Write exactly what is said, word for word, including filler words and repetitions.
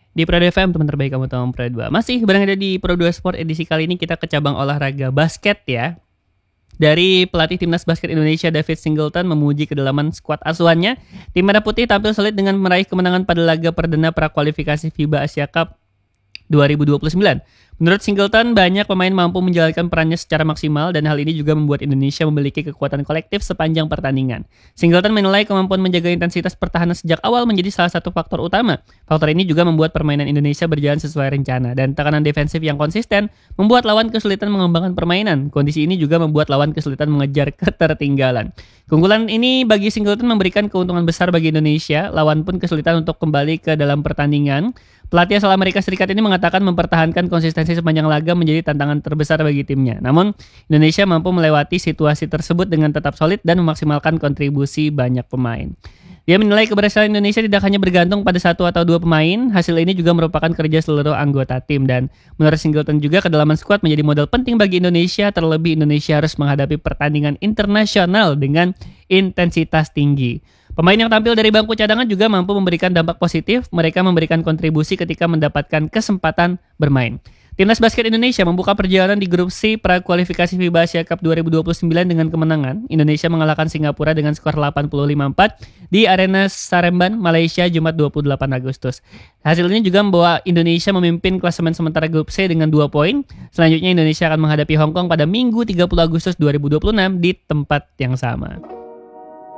Di Pro dua F M, teman terbaik kamu tahun Pro dua. Masih berada di Pro dua Sport edisi kali ini kita ke cabang olahraga basket ya. Dari pelatih timnas basket Indonesia David Singleton memuji kedalaman skuad asuhannya, tim Merah Putih tampil solid dengan meraih kemenangan pada laga perdana prakualifikasi FIBA Asia Cup dua ribu dua puluh sembilan. Menurut Singleton, banyak pemain mampu menjalankan perannya secara maksimal dan hal ini juga membuat Indonesia memiliki kekuatan kolektif sepanjang pertandingan. Singleton menilai kemampuan menjaga intensitas pertahanan sejak awal menjadi salah satu faktor utama. Faktor ini juga membuat permainan Indonesia berjalan sesuai rencana dan tekanan defensif yang konsisten membuat lawan kesulitan mengembangkan permainan. Kondisi ini juga membuat lawan kesulitan mengejar ketertinggalan. Keunggulan ini bagi Singleton memberikan keuntungan besar bagi Indonesia, lawan pun kesulitan untuk kembali ke dalam pertandingan. Pelatih asal Amerika Serikat ini mengatakan mempertahankan konsistensi sepanjang laga menjadi tantangan terbesar bagi timnya. Namun, Indonesia mampu melewati situasi tersebut dengan tetap solid dan memaksimalkan kontribusi banyak pemain. Dia menilai keberhasilan Indonesia tidak hanya bergantung pada satu atau dua pemain, hasil ini juga merupakan kerja seluruh anggota tim. Dan menurut Singleton juga kedalaman skuad menjadi modal penting bagi Indonesia, terlebih Indonesia harus menghadapi pertandingan internasional dengan intensitas tinggi. Pemain yang tampil dari bangku cadangan juga mampu memberikan dampak positif, mereka memberikan kontribusi ketika mendapatkan kesempatan bermain. Timnas basket Indonesia membuka perjalanan di grup C prakualifikasi FIBA Asia Cup dua ribu dua puluh sembilan dengan kemenangan. Indonesia mengalahkan Singapura dengan skor delapan puluh lima empat di Arena Salemba, Malaysia, Jumat dua puluh delapan Agustus. Hasil ini juga membawa Indonesia memimpin klasemen sementara grup C dengan dua poin. Selanjutnya Indonesia akan menghadapi Hong Kong pada Minggu tiga puluh Agustus dua ribu dua puluh enam di tempat yang sama.